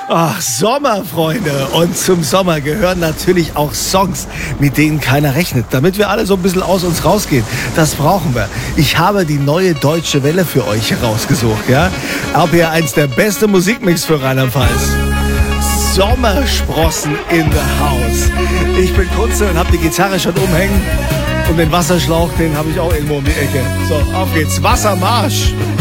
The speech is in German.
Ach, Sommer, Freunde. Und zum Sommer gehören natürlich auch Songs, mit denen keiner rechnet. Damit wir alle so ein bisschen aus uns rausgehen. Das brauchen wir. Ich habe die neue Deutsche Welle für euch herausgesucht. Ja? RPR1, der beste Musikmix für Rheinland-Pfalz. Sommersprossen in the house. Ich bin Kunze und habe die Gitarre schon umhängen. Und den Wasserschlauch, den habe ich auch irgendwo um die Ecke. So, auf geht's. Wassermarsch.